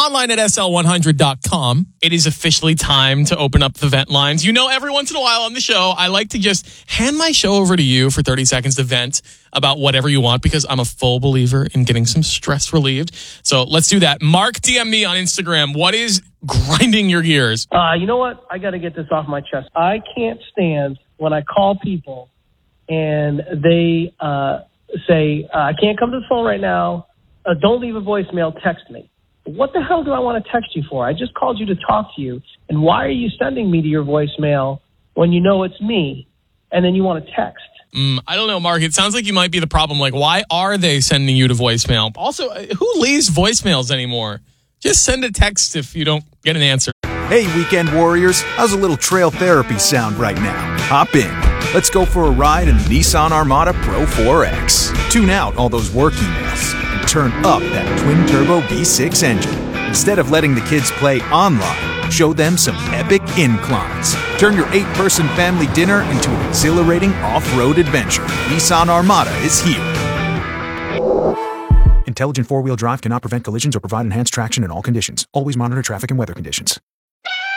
online at sl100.com. It is officially time to open up the vent lines. You know, every once in a while on the show, I like to just hand my show over to you for 30 seconds to vent about whatever you want, because I'm a full believer in getting some stress relieved. So let's do that. Mark, DM me on Instagram. What is grinding your gears? You know what? I got to get this off my chest. I can't stand when I call people and they say, I can't come to the phone right now. Don't leave a voicemail. Text me. What the hell do I want to text you for? I just called you to talk to you. And why are you sending me to your voicemail when you know it's me and then you want to text? I don't know, Mark. It sounds like you might be the problem. Like, why are they sending you to voicemail? Also, who leaves voicemails anymore? Just send a text if you don't get an answer. Hey, weekend warriors. How's a little trail therapy sound right now? Hop in. Let's go for a ride in the Nissan Armada Pro 4X. Tune out all those work emails and turn up that twin-turbo V6 engine. Instead of letting the kids play online, show them some epic inclines. Turn your 8-person family dinner into an exhilarating off-road adventure. Nissan Armada is here. Intelligent four-wheel drive cannot prevent collisions or provide enhanced traction in all conditions. Always monitor traffic and weather conditions.